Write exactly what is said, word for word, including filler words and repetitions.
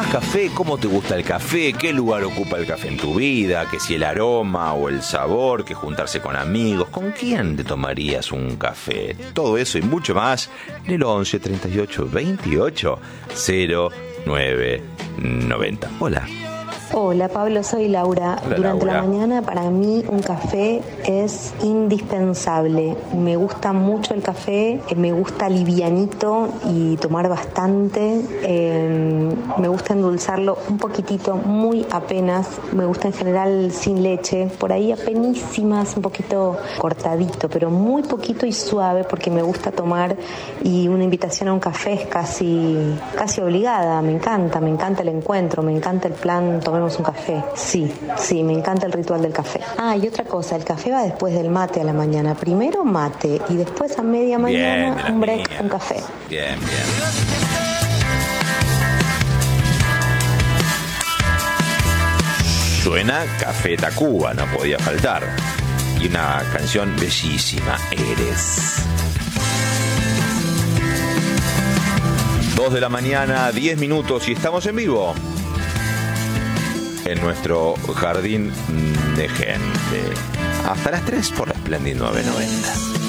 café, cómo te gusta el café, qué lugar ocupa el café en tu vida, que si el aroma o el sabor, que juntarse con amigos, con quién te tomarías un café. Todo eso y mucho más en el once treinta y ocho veintiocho cero nueve noventa. Hola. Hola Pablo, soy Laura. Hola, Durante Laura. la mañana para mí un café es indispensable. Me gusta mucho el café, eh, me gusta livianito y tomar bastante. Eh, me gusta endulzarlo un poquitito, muy apenas. Me gusta en general sin leche, por ahí apenísimas, un poquito cortadito, pero muy poquito y suave porque me gusta tomar y una invitación a un café es casi, casi obligada. Me encanta, me encanta el encuentro, me encanta el plan, tomemos un café. Sí, sí, me encanta el ritual del café. Ah, y otra cosa, el café va después del mate a la mañana. Primero mate y después a media mañana Bien, un break, mía. un café. Bien, bien. Suena Café Tacuba, no podía faltar. Y una canción bellísima, Eres. Dos de la mañana, diez minutos y estamos en vivo en nuestro jardín de gente. Hasta las tres por la Splendid nueve noventa.